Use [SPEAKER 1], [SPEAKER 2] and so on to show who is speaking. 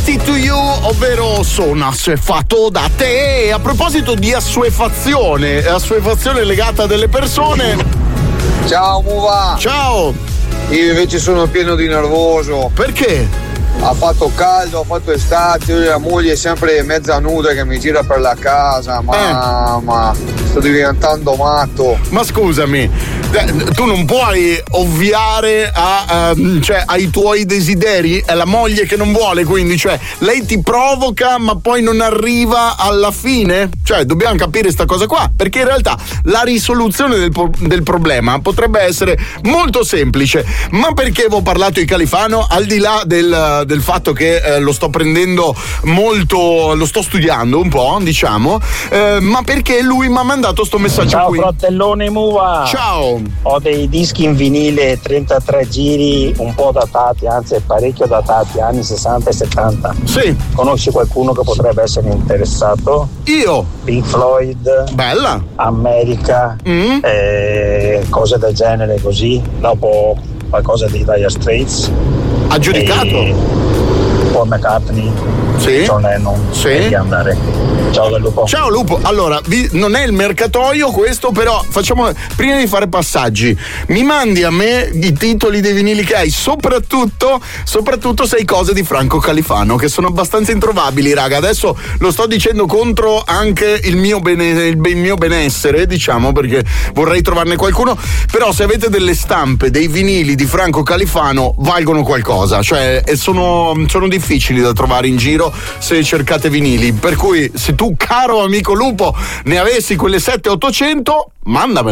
[SPEAKER 1] Addicted to You, ovvero sono assuefatto da te. A proposito di assuefazione legata a delle persone.
[SPEAKER 2] Ciao Muva.
[SPEAKER 1] Ciao.
[SPEAKER 2] Io invece sono pieno di nervoso.
[SPEAKER 1] Perché?
[SPEAKER 2] Ha fatto caldo, ha fatto estate, io e la moglie è sempre mezza nuda che mi gira per la casa, mamma, sto diventando matto.
[SPEAKER 1] Ma scusami, tu non puoi ovviare ai tuoi desideri? È la moglie che non vuole, quindi, cioè, lei ti provoca ma poi non arriva alla fine? Cioè, dobbiamo capire sta cosa qua, perché in realtà la risoluzione del problema potrebbe essere molto semplice. Ma perché avevo parlato di Califano, al di là del fatto che lo sto prendendo molto, lo sto studiando un po', diciamo, ma perché lui mi ha mandato sto messaggio.
[SPEAKER 3] Ciao
[SPEAKER 1] qui.
[SPEAKER 3] fratellone Muva.
[SPEAKER 1] Ciao.
[SPEAKER 3] Ho dei dischi in vinile 33 giri un po' datati, anzi parecchio datati, anni 60 e 70.
[SPEAKER 1] Sì.
[SPEAKER 3] Conosci qualcuno che potrebbe essere interessato?
[SPEAKER 1] Io.
[SPEAKER 3] Pink Floyd.
[SPEAKER 1] Bella.
[SPEAKER 3] America. Cose del genere così. Dopo qualcosa di Dire Straits.
[SPEAKER 1] Ha giudicato?
[SPEAKER 3] Paul McCartney,
[SPEAKER 1] sì.
[SPEAKER 3] John Lennon,
[SPEAKER 1] sì.
[SPEAKER 3] Di andare. Ciao dal lupo.
[SPEAKER 1] Ciao lupo. Allora, non è il mercatoio questo, però facciamo, prima di fare passaggi, mi mandi a me i titoli dei vinili che hai, soprattutto 6 cose di Franco Califano, che sono abbastanza introvabili, raga. Adesso lo sto dicendo contro anche il mio benessere, diciamo, perché vorrei trovarne qualcuno, però se avete delle stampe dei vinili di Franco Califano valgono qualcosa, cioè sono difficili da trovare in giro se cercate vinili, per cui se tu, caro amico lupo, ne avessi quelle 700-800, mandamele.